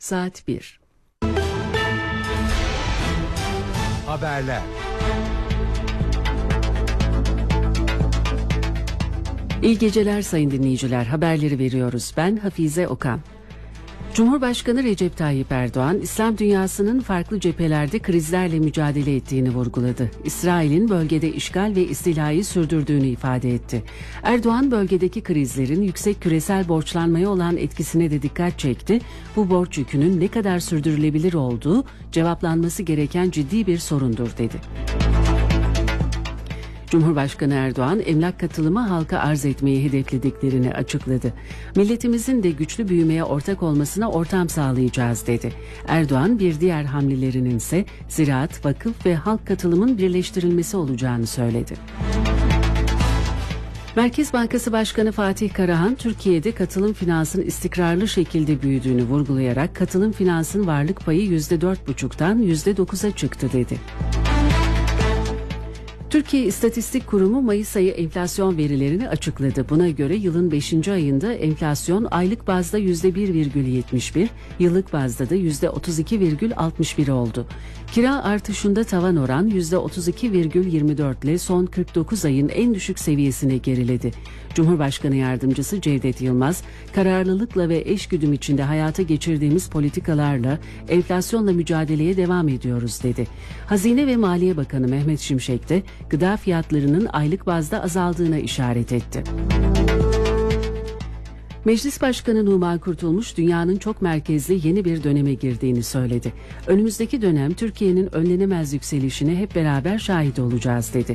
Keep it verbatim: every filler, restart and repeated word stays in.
Saat bir. Haberler. İyi geceler sayın dinleyiciler. Haberleri veriyoruz. Ben Hafize Okan. Cumhurbaşkanı Recep Tayyip Erdoğan, İslam dünyasının farklı cephelerde krizlerle mücadele ettiğini vurguladı. İsrail'in bölgede işgal ve istilayı sürdürdüğünü ifade etti. Erdoğan, bölgedeki krizlerin yüksek küresel borçlanmaya olan etkisine de dikkat çekti. Bu borç yükünün ne kadar sürdürülebilir olduğu cevaplanması gereken ciddi bir sorundur dedi. Cumhurbaşkanı Erdoğan, emlak katılımı halka arz etmeyi hedeflediklerini açıkladı. Milletimizin de güçlü büyümeye ortak olmasına ortam sağlayacağız dedi. Erdoğan, bir diğer hamlelerinin ise ziraat, vakıf ve halk katılımın birleştirilmesi olacağını söyledi. Merkez Bankası Başkanı Fatih Karahan, Türkiye'de katılım finansın istikrarlı şekilde büyüdüğünü vurgulayarak katılım finansın varlık payı yüzde dört buçuktan yüzde dokuza çıktı dedi. Türkiye İstatistik Kurumu Mayıs ayı enflasyon verilerini açıkladı. Buna göre yılın beşinci ayında enflasyon aylık bazda yüzde bir virgül yetmiş bir, yıllık bazda da yüzde otuz iki virgül altmış bir oldu. Kira artışında tavan oran yüzde otuz iki virgül yirmi dört ile son kırk dokuz ayın en düşük seviyesine geriledi. Cumhurbaşkanı Yardımcısı Cevdet Yılmaz, kararlılıkla ve eşgüdüm içinde hayata geçirdiğimiz politikalarla enflasyonla mücadeleye devam ediyoruz dedi. Hazine ve Maliye Bakanı Mehmet Şimşek de gıda fiyatlarının aylık bazda azaldığına işaret etti. Meclis Başkanı Numan Kurtulmuş, dünyanın çok merkezli yeni bir döneme girdiğini söyledi. Önümüzdeki dönem Türkiye'nin önlenemez yükselişine hep beraber şahit olacağız dedi.